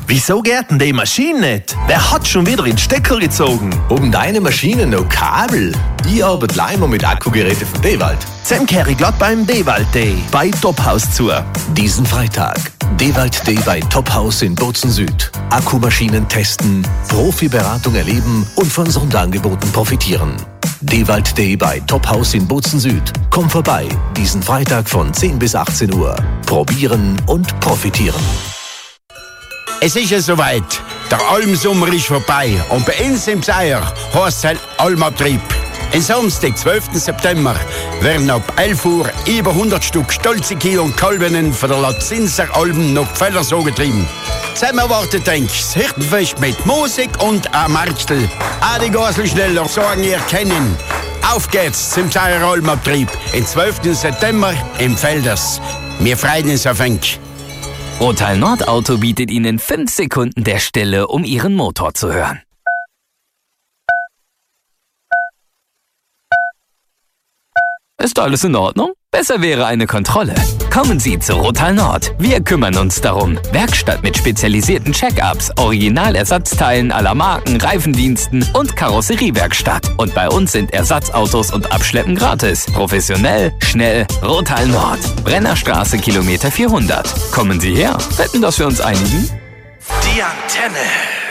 Wieso geht denn die Maschine nicht? Wer hat schon wieder in den Stecker gezogen? Um deine Maschine noch Kabel? Ich arbeite leider mit Akkugeräten von Dewald. Sam kehre ich glatt beim Dewald Day bei Tophaus zu. Diesen Freitag Dewald Day bei Tophaus in Bozen Süd. Akkumaschinen testen, Profiberatung erleben und von Sonderangeboten profitieren. Dewald Day bei Tophaus in Bozen Süd. Komm vorbei, diesen Freitag von 10 bis 18 Uhr. Probieren und profitieren. Es ist ja soweit. Der Almsommer ist vorbei und bei uns im Seier heißt es Almabtrieb. Am Samstag, 12. September, werden ab 11 Uhr über 100 Stück stolze Kilo und Kalbinnen von der Latzinser Alben nach Pfelder so getrieben. Zusammen erwartet das Hirtenfest mit Musik und ein Marktel. Auch die Gaselschneller sagen ihr kennen. Auf geht's zum Seier Almabtrieb, am 12. September im Pfelders. Wir freuen uns auf euch. Rothal Nord Auto bietet Ihnen 5 Sekunden der Stille, um Ihren Motor zu hören. Ist alles in Ordnung? Besser wäre eine Kontrolle. Kommen Sie zu Rothal Nord. Wir kümmern uns darum. Werkstatt mit spezialisierten Check-ups, Originalersatzteilen aller Marken, Reifendiensten und Karosseriewerkstatt. Und bei uns sind Ersatzautos und Abschleppen gratis. Professionell, schnell, Rothal Nord. Brennerstraße, Kilometer 400. Kommen Sie her. Wetten, dass wir uns einigen? Die Antenne.